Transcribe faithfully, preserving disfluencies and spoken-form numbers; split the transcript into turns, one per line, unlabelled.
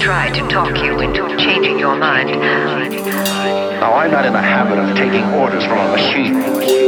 try to talk you into changing your mind.
Now, I'm not in the habit of taking orders from a machine.